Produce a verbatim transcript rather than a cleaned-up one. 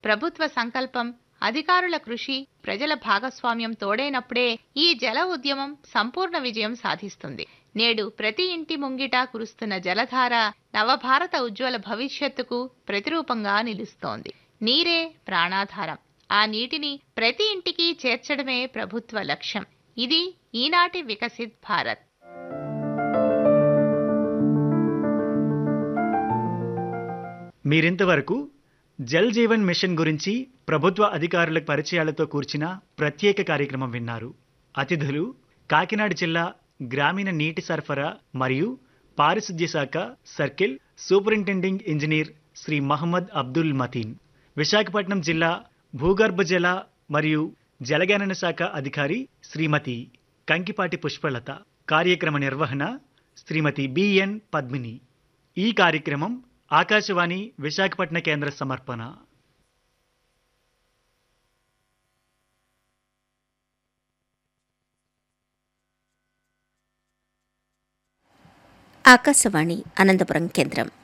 ప్రభుత్వ సంకల్పం, అధికారుల కృషి, ప్రజల భాగస్వామ్యం తోడైనప్పుడే ఈ జల ఉద్యమం సంపూర్ణ విజయం సాధిస్తుంది. నేడు ప్రతి ఇంటి ముంగిట కురుస్తున్న జలధార నవభారత ఉజ్వల భవిష్యత్తుకు ప్రతిరూపంగా నిలుస్తోంది. నీరే ప్రాణాధారం. ఆ నీటిని ప్రతి ఇంటికి చేర్చడమే ప్రభుత్వ లక్ష్యం. ఇది ఈనాటి వికసిత్ భారత్. మీరింతవరకు జల్ జీవన్ మిషన్ గురించి ప్రభుత్వ అధికారుల పరిచయాలతో కూర్చిన ప్రత్యేక కార్యక్రమం విన్నారు. అతిథులు కాకినాడ జిల్లా గ్రామీణ నీటి సరఫరా మరియు పారిశుద్ధ్య శాఖ circle superintending engineer Shri Mohammed Abdul Mateen, Visakhapatnam జిల్లా భూగర్భ జల మరియు జలగణన శాఖ అధికారి శ్రీమతి కంకిపాటి పుష్పలత. కార్యక్రమ నిర్వహణ శ్రీమతి బిఎన్ పద్మిని. ఈ కార్యక్రమం ఆకాశవాణి విశాఖపట్న కేంద్ర సమర్పణ. ఆకాశవాణి అనంతపురం కేంద్రం.